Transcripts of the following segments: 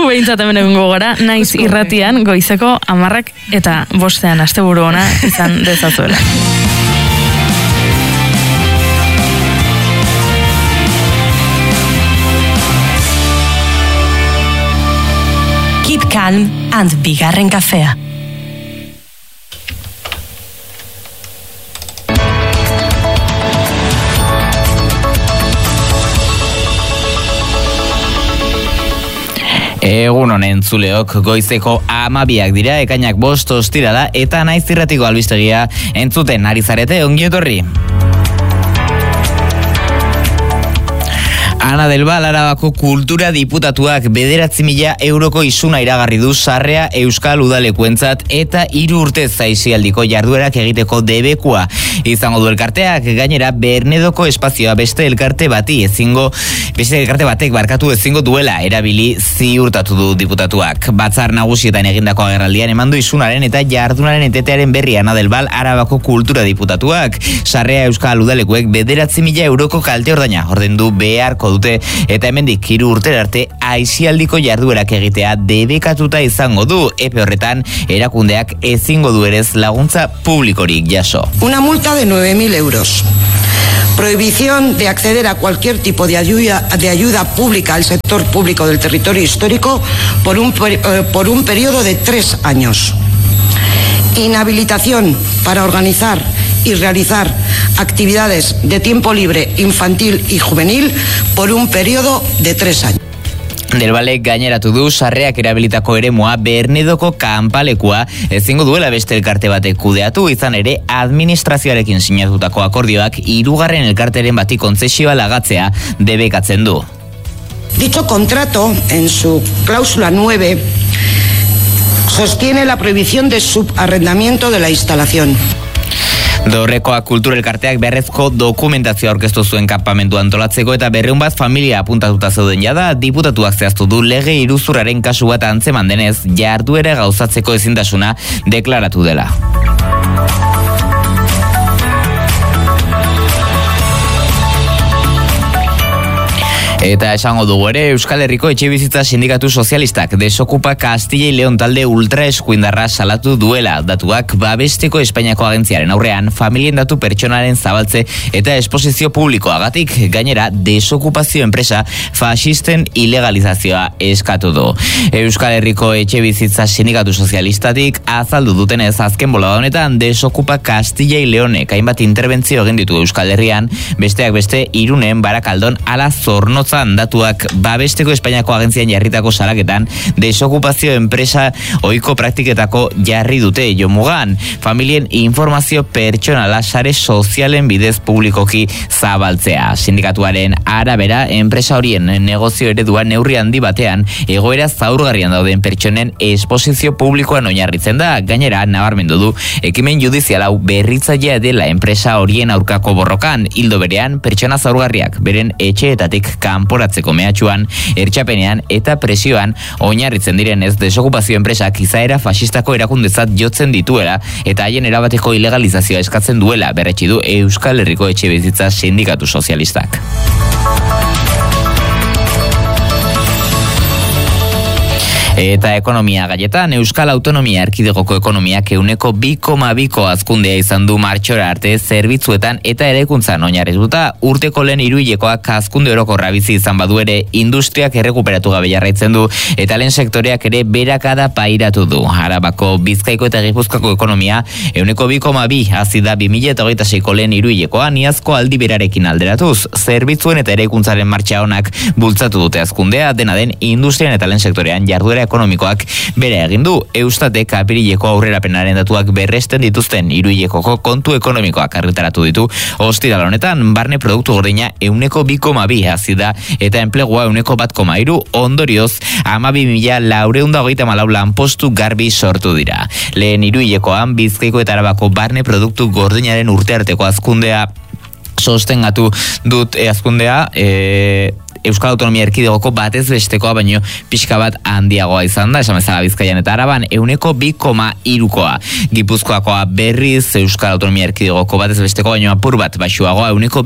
gu behintzat hemen egungo gara, naiz irratian goizeko 10 eta 5 asteburu ona izan dezazuela. Keep calm and bigarren kafea. Egun honen zuleok, goizeko 12 dira, ekainak 5 ostirala eta naiz irratiko albistegia entzuten ari zarete, ongi etorri. Ana del Val Arabako kultura diputatuak 9.000 euroko isuna iragarri du Sarrea Euskal Udalekuentzat eta 3 urte aisialdiko jarduerak egiteko debekua izango du elkarteak. Gainera Bernedoko espazioa beste elkarte batek ezingo duela erabili ziurtatu du diputatuak. Batzar nagusietan egindako agerraldian eman du isunaren eta jardunaren etetearen berri Ana del Val Arabako kultura diputatuak. Sarrea Euskal Udalekuek 9.000 euroko kalte ordaina ordaindu beharko dute eta hemendik 3 urtera arte aisialdiko jarduerak egitea debekatuta izango du. Epe horretan erakundeak ezingo du ere laguntza publikorik jaso. Una multa de 9.000 euros. Prohibición de acceder a cualquier tipo de ayuda pública al sector público del territorio histórico por un periodo de 3 años. Inhabilitación para organizar y realizar actividades de tiempo libre infantil y juvenil por un periodo de 3 años. Del Valek gaineratu du Sarreak erabilitako eremua Bernedoko kanpalekua ezingo duela beste elkarte batek kudeatu, izan ere administrazioarekin sinatutako akordioak 3. elkarteren bati kontzesioa lagatzea debekatzen du. Dicho contrato, en su cláusula 9, sostiene la prohibición de subarrendamiento de la instalación. Dorrekoa kultura elkarteak beharrezko dokumentazioa aurkeztu zuen kanpamentua antolatzeko eta 200 bat familia apuntatuta zeuden jada. Diputatuak zehaztu du lege iruzurraren kasu bat antzeman denez jarduera gauzatzeko ezintasuna deklaratu dela. Eta esango dugu ere, Euskal Herriko Etxebizitza Sindikatu Sozialistak Desokupa Castilla y León talde ultraeskuindarra salatu duela. Datuak babesteko Espainiako agentziaren aurrean familien datu pertsonaren zabaltze eta esposizio publikoagatik. Gainera, desokupazio enpresa fascisten ilegalizazioa eskatu du. Euskal Herriko Etxebizitza Sindikatu Sozialistatik azaldu dutenez azken bolada honetan Desokupa Castilla y Leónek hainbat interbentzio egin ditu Euskal Herrian, besteak beste Irunen, Barakaldon, ala Zornotza. Datuak babesteko Espainiako agentzian jarritako salaketan desokupazio enpresa ohiko praktiketako jarri dute jomugan. Familien informazio pertsonala sare sozialen bidez publikoki zabaltzea. Sindikatuaren arabera, enpresa horien negozio eredua neurri handi batean egoera zaurgarrian dauden pertsonen esposizio publikoan oinarritzen da. Gainera, nabarmendu du ekimen judizial hau berritzailea dela enpresa horien aurkako borrokan. Ildo berean, pertsona zaurgarriak beren etxeetatik kanporatzeko mehatxuan, ertxapenean eta presioan oinarritzen direnez desokupazio enpresak izaera fasistako erakundezat jotzen dituela eta haien erabateko ilegalizazioa eskatzen duela berretsi du Euskal Herriko Etxebizitza Sindikatu Sozialistak. Eta ekonomia gaietan, Euskal Autonomia Erkidegoko ekonomiak 2,2ko hazkundea izan du martxora arte zerbitzuetan eta eraikuntzan oinarrituta. Urteko lehen hiruhilekoak hazkunde orokorra bizi izan badu ere, industriak errekuperatu gabe jarraitzen du eta lehen sektoreak ere berakada pairatu du. Arabako, Bizkaiko eta Gipuzkoako ekonomia 2,2 hazi da 2026ko lehen hiruhilekoan iazko aldi berarekin alderatuz. Zerbitzuen eta eraikuntzaren martxa onak bultzatu dute hazkundea, dena den industrian eta lehen sektorean jarduera ekonomikoak bere egin du. Eustatek apirileko aurrerapenaren datuak berresten dituzten hiruhilekoko kontu ekonomikoak argitaratu ditu. Ostiral honetan, barne produktu gordina 2,2 hazi da eta enplegua 1,1. Ondorioz, 12.434 lanpostu garbi sortu dira. Lehen hiruhilekoan, Bizkaiko eta Arabako barne produktu gordinaren urtearteko hazkundea sostengatu dut hazkundea Euskal Autonomia Erkidegoko batez bestekoa baino pixka bat handiagoa izan da, esan bezala Bizkaian eta Araban 2,3koa. Gipuzkoakoa berriz Euskal Autonomia Erkidegoko batez bestekoa baino apur bat baxuagoa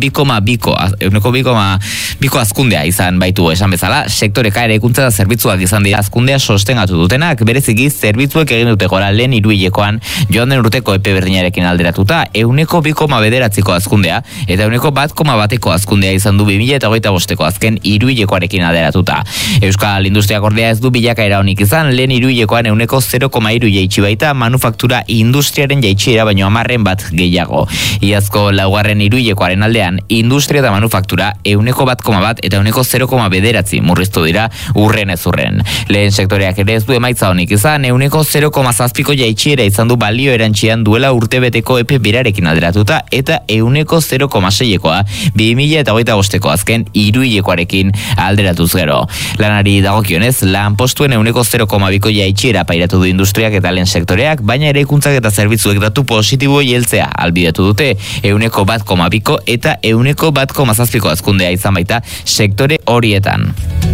2,2ko azkundea izan baitu, esan bezala sektoreka eraikuntza da zerbitzuak izan dira azkundea sostengatu dutenak, bereziki zerbitzuek egin dute gora lehen hiruhilekoan joan den urteko epe berdinarekin alderatuta 2,9ko azkundea eta 1,1ko azkundea izan du 2025ko azken hiruhilekoarekin alderatuta. Euskal Industriak ordea ez du bilakaera onik izan, lehen hiruhilekoan 0,3 jaitsi baita, manufaktura industriaren jaitsiera baino 10 bat gehiago. Iazko laugarren hiruhilekoaren aldean industria eta manufaktura 1,1 eta 0,9 murriztu dira urren ez urren. Lehen sektoreak ere ez du emaitza onik izan, 0,7ko jaitsiera izan du balio erantzian duela urtebeteko epe berarekin alderatuta eta 0,6koa 2025ko azken hiruhilekoarekin alderatuz gero. Lanari dagokionez, lanpostuen 0,2ko jaitsiera pairatu du industriak eta lehen sektoreak, baina eraikuntzak eta zerbitzuek datu positibo heltzea albidetu dute 1,2ko eta 1,7ko azkundea izan baita sektore horietan.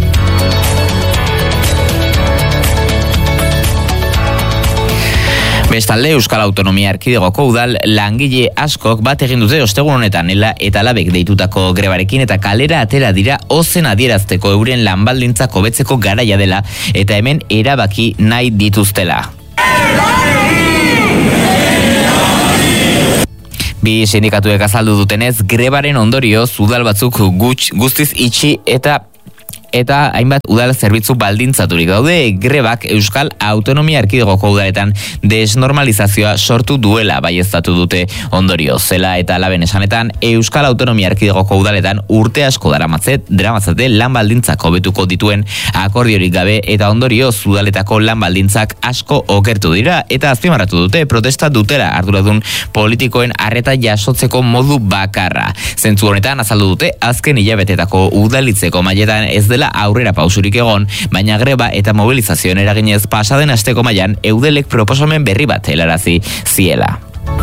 Bestalde, Euskal Autonomia Erkidegoko udal langile askok bat egin dute ostegun honetan eta labek deitutako grebarekin eta kalera atera dira ozen adierazteko euren lanbaldintzak hobetzeko garaia dela eta hemen erabaki nahi dituztela. Bi sindikatuek azaldu dutenez, grebaren ondorioz udal batzuk guztiz itxi eta hainbat udal zerbitzu baldintzaturik daude. Grebak Euskal Autonomia Erkidegoko udaletan desnormalizazioa sortu duela baieztatu dute ondorio. Zela eta laben esanetan, Euskal Autonomia Erkidegoko udaletan urte asko daramatzate lan baldintzak hobetuko dituen akordiorik gabe eta ondorio udaletako lan baldintzak asko okertu dira eta azpimarratu dute protesta dutela arduradun politikoen arreta jasotzeko modu bakarra. Zentzu honetan azaldu dute azken hilabetetako udalitzeko mailetan ez dela aurrera pausurik egon, baina greba eta mobilizazioen eraginez pasaden asteko mailan eudelek proposamen berri bat helarazi ziela.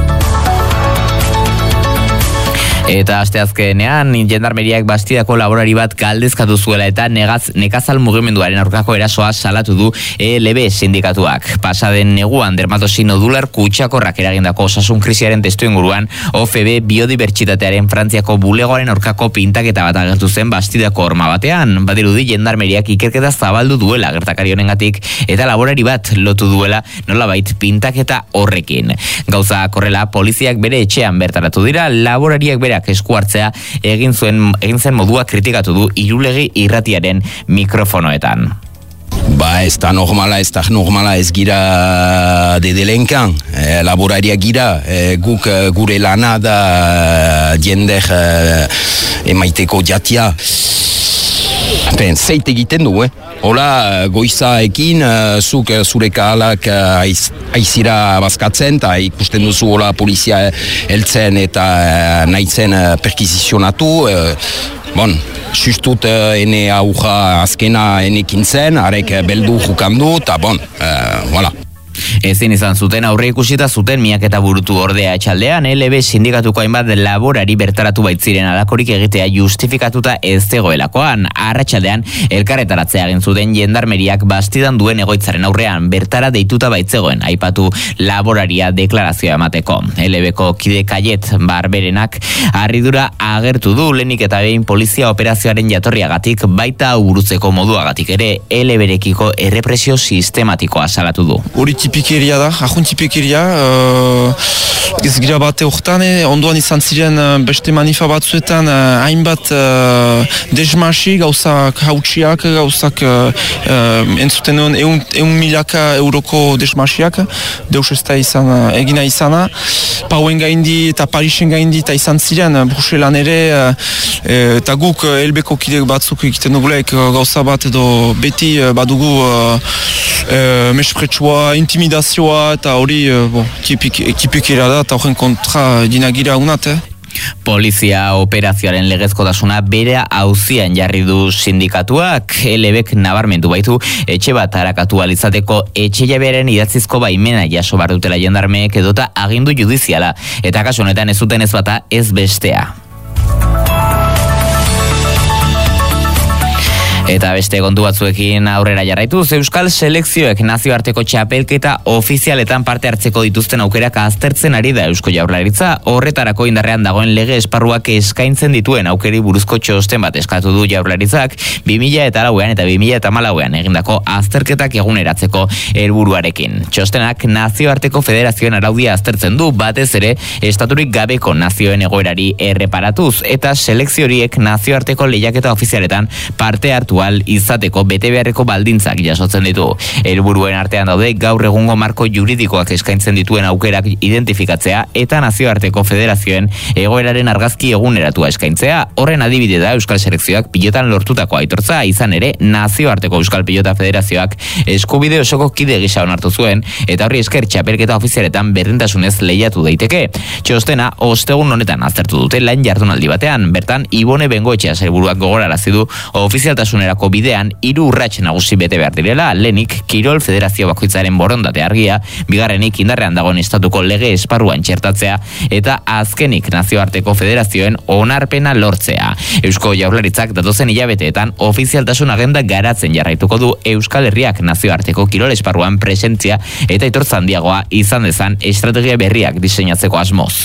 Eta asteazkenean, jendarmeriak Bastidako laborari bat galdezkatu zuela eta nekazal mugimenduaren aurkako erasoa salatu du ELB sindikatuak. Pasaden neguan dermatosi nodular kutsakorrak eragindako osasun krisiaren testu inguruan OFB biodibertsitatearen Frantziako bulegoaren aurkako pintaketa bat agertu zen Bastidako horma batean. Badirudi jendarmeriak ikerketa zabaldu duela gertakari honengatik eta laborari bat lotu duela nolabait pintaketa horrekin. Gauza korrela, poliziak bere etxean bertaratu dira, laborariak berak esku hartzea egin zen modua kritikatu du Irulegi irratiaren mikrofonoetan. Ez da normala, ez gira dedelenkan, laborariak gira, guk gure lana da jender emaiteko jatia. Zeit egiten du, Hola, goizaekin, zuk zure kahalak aizira bazkatzen, eta ikusten duzu hola polizia heltzen eta nahitzen perkizizionatu. Sustut ene aurra azkena enekin zen, arek beldu jukandu, eta voilà. Ezin izan zuten aurre ikusita zuten miaketa burutu ordea etxaldean, LB sindikatuko hainbat laborari bertaratu baitziren alakorik egitea justifikatuta ez zegoelakoan. Arratsaldean elkarretaratzea egin zuten jendarmeriak Bastidan duen egoitzaren aurrean bertara deituta baitzegoen aipatu laboraria deklarazioa emateko. LBko kide Kaiet Barberenak harridura agertu du lehenik eta behin polizia operazioaren jatorriagatik baita burutzeko moduagatik ere LBrekiko errepresio sistematikoa salatu du. Tipikeria da, ahun tipikeria, ez gira bate hortan, ondoan izan ziren beste manifa batzuetan hainbat desmasi, gauzak hautsiak, gauzak entzuten duen 1.000 euroko desmasiak, deus ez da egina izana, Pauen gaindi eta Parisen gaindi eta izan ziren, Bruselan ere, eta guk elbeko kidek batzuk egiten dugulek gauza bat edo beti badugu mespretsua, intimidazioa eta hori tipikera da eta horren kontra dinagira unat. Polizia operazioaren legezkotasuna bere auzian jarri du sindikatuak. LBek nabarmendu baitu etxe bat arakatu alizateko etxe jabearen idatzizko baimena jaso bar dutela jendarmeek edota agindu judiziala eta kasu honetan ez zuten ez bata ez bestea. Eta beste kontu batzuekin aurrera jarraituz, Euskal selekzioek nazioarteko txapelketa ofizialetan parte hartzeko dituzten aukerak aztertzen ari da Eusko Jaurlaritza. Horretarako indarrean dagoen lege esparruak eskaintzen dituen aukeri buruzko txosten bat eskatu du Jaurlaritzak 2004an eta 2014an egindako azterketak eguneratzeko helburuarekin. Txostenak nazioarteko federazioen araudia aztertzen du, batez ere estaturik gabeko nazioen egoerari erreparatuz, eta selekzio horiek nazioarteko lehiaketa ofizialetan parte hartu ahal izateko bete beharreko baldintzak jasotzen ditu. Helburuen artean daude gaur egungo marko juridikoak eskaintzen dituen aukerak identifikatzea eta nazioarteko federazioen egoeraren argazki eguneratua eskaintzea. Horren adibide da Euskal selekzioak pilotan lortutako aitortza, izan ere nazioarteko Euskal Pilota Federazioak eskubide osoko kide gisa onartu zuen eta horri esker txapelketa ofizialetan berdintasunez lehiatu daiteke. Txostena ostegun honetan aztertu dute lan jardunaldi batean. Bertan Ibone Bengoetxea sailburuak gogorarazi du ofizialtasunerako bidean 3 urrats nagusi bete behar direla. Lehenik Kirol Federazio bakoitzaren borondate argia, bigarrenik indarrean dagoen estatuko lege esparruan txertatzea eta azkenik nazioarteko federazioen onarpena lortzea. Eusko Jaurlaritzak datozen hilabeteetan ofizialtasun agenda garatzen jarraituko du Euskal Herriak nazioarteko kirol esparruan presentzia eta aitortza handiagoa izan dezan estrategia berriak diseinatzeko asmoz.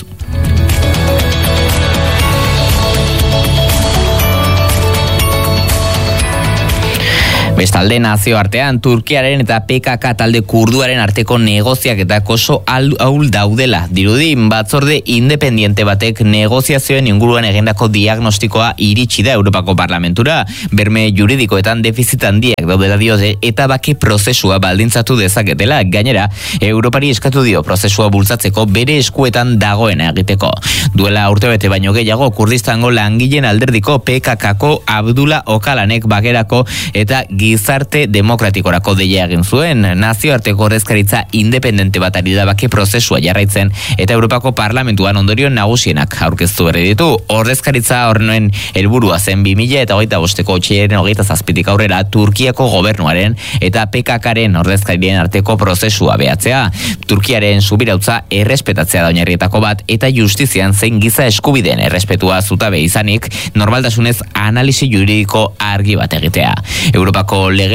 Bestalde nazioartean Turkiaren eta PKK talde kurduaren arteko negoziaketak oso ahul daudela. Dirudi batzorde independiente batek negoziazioen inguruan egindako diagnostikoa iritsi da Europako Parlamentura. Berme juridikoetan defizit handiak daudela diote eta bake prozesua baldintzatu dezaketela. Gainera, Europari eskatu dio prozesua bultzatzeko bere eskuetan dagoena egiteko. Duela urtebete baino gehiago Kurdistango langileen alderdiko PKKko Abdullah Öcalanek bakerako eta gizarte demokratikorako deia egin zuen. Nazioarteko ordezkaritza independente bat ari da bake prozesua jarraitzen eta Europako Parlamentuan ondorio nagusienak aurkeztu berri ditu. Ordezkaritza horren helburua zen 2025ko otsailaren 27tik aurrera Turkiako gobernuaren eta PKKren ordezkarien arteko prozesua behatzea. Turkiaren subirautza errespetatzea da oinarrietako bat eta justizian zein giza eskubideen errespetua zutabe izanik normaltasunez analisi juridiko argi bat egitea. Europako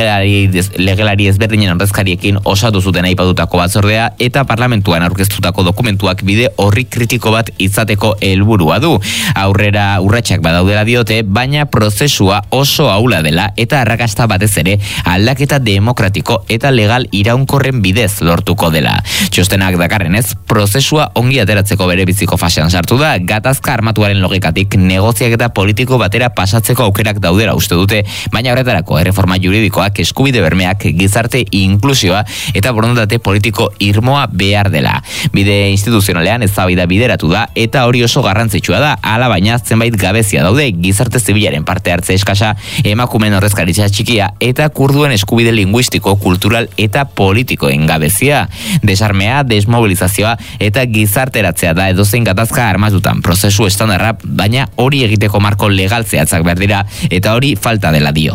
legelari ezberdinen ordezkariekin osatu zuten aipatutako batzordea eta parlamentuan aurkeztutako dokumentuak bide horri kritiko bat izateko helburua du. Aurrera urratsak badaudela diote, baina prozesua oso ahula dela eta arrakasta batez ere aldaketa demokratiko eta legal iraunkorren bidez lortuko dela. Txostenak dakarrenez, prozesua ongi ateratzeko bere biziko fasean sartu da, gatazka armatuaren logikatik negoziaketa politiko batera pasatzeko aukerak daudela uste dute, baina horretarako erreforma juridikoak, eskubide bermeak, gizarte inklusioa eta borondate politiko irmoa behar dela. Bide instituzionalean eztabaida bideratu da eta hori oso garrantzitsua da, hala baina zenbait gabezia daude, gizarte zibilaren parte hartze eskasa, emakumeen ordezkaritza txikia eta kurduen eskubide linguistiko, kultural eta politikoen gabezia. Desarmea, desmobilizazioa eta gizarteratzea da edozein gatazka armatutan prozesu estandarra, baina hori egiteko marko legal zehatzak behar dira eta hori falta dela dio.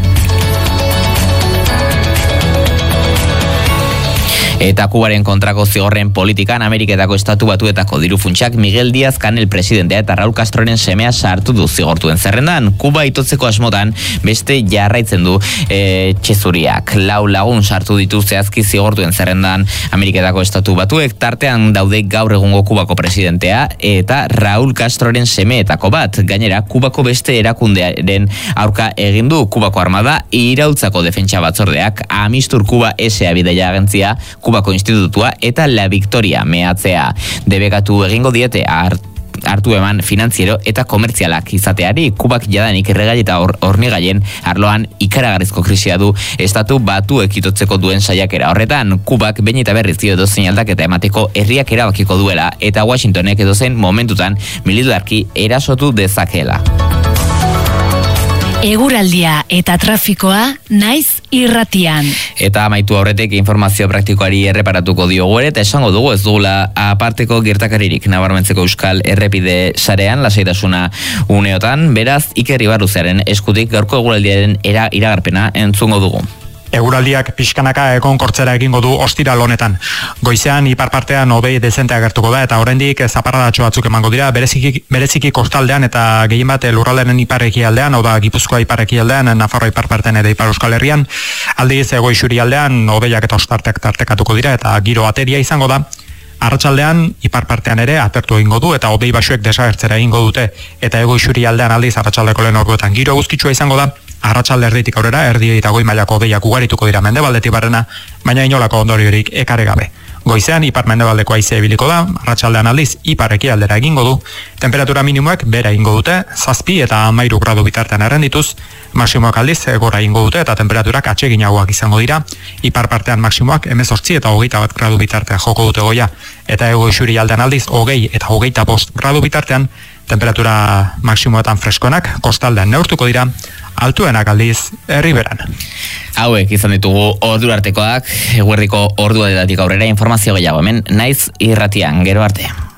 Eta Kubaren kontrako zigorren politikan Ameriketako Estatu Batuetako diru funtsak Miguel Díaz-Canel presidentea eta Raúl Castroren semea sartu du zigortuen zerrendan. Kuba itotzeko asmotan beste jarraitzen du txezuriak. 4 lagun sartu ditu zehazki zigortuen zerrendan Ameriketako Estatu Batuek, tartean daude gaur egungo Kubako presidentea eta Raúl Castroren semeetako bat. Gainera, Kubako beste erakundearen aurka egin du Kubako armada, irautzako defentsa batzordeak, Amistur Kuba S.A. bidaia agentzia, Kubako institutua eta La Victoria mehatzea. Debekatu egingo diete hartu eman finantziero eta komertzialak izateari. Kubak jadanik erregai eta hornigaien arloan ikaragarrizko krisia du Estatu Batuek itotzeko duen saiakera horretan. Kubak behin eta berriz dio edozein aldaketa emateko herriak erabakiko duela eta Washingtonek edozein momentutan militarki erasotu dezakela. Eguraldia eta trafikoa naiz irratian. Eta amaitu aurretik informazio praktikoari erreparatuko diogu ere, eta esango dugu ez dugula aparteko gertakaririk nabarmentzeko Euskal Errepide sarean, lasaitasuna uneotan, beraz Iker Ibarruzearen eskutik gaurko eguraldiaren iragarpena entzungo dugu. Eguraldiak pixkanaka egonkortzera egingo du ostiral honetan. Goizean ipar partean hodei dezente agertuko da eta oraindik zaparradatxo batzuk emango dira, bereziki kostaldean eta gehien bat lurraldearen ipar ekialdean, hau da Gipuzkoa ipar ekialdean, Nafarroa ipar partean eta Ipar Euskal Herrian, aldiz Goizurialdean hodeiak eta ostarteak tartekatuko dira eta giro ateria izango da. Arratsaldean ipar partean ere atertu egingo du eta hodei basuek desagertzera egingo dute eta Goizurialdean aldiz arratsaldeko lehen orduetan giro eguzkitsua izango da. Arratsalde erditik aurrera, erdi eta goi mailako hodeiak ugarituko dira mendebaldetik barrena, baina inolako ondoriorik ekarri gabe. Goizean ipar mendebaldeko haizea ibiliko da, arratsaldean aldiz ipar ekialdera egingo du, temperatura minimoak bera egingo dute, 7 eta 13 gradu bitartean errendituz, maksimoak aldiz gora egingo dute eta temperaturak atseginagoak izango dira, ipar partean maksimoak 18 eta 21 gradu bitartean joko dute goia, eta Goizurialdean aldiz 20 eta 25 gradu bitartean, temperatura maksimoetan freskonak kostaldean neurtuko dira, altuenak aldiz herriberan. Hauek izan ditugu ordura artekoak, eguerdiko ordua dedatik aurrera informazio gehiago hemen, Naiz Irratian, gero arte.